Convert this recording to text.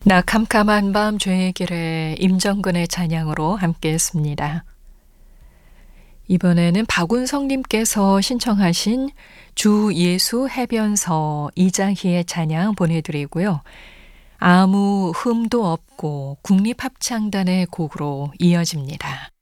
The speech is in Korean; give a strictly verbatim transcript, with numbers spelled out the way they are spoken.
나 캄캄한 밤 죄의 길에 임정근의 찬양으로 함께했습니다. 이번에는 박운성님께서 신청하신 주 예수 해변서 이장희의 찬양 보내드리고요. 아무 흠도 없고 국립합창단의 곡으로 이어집니다.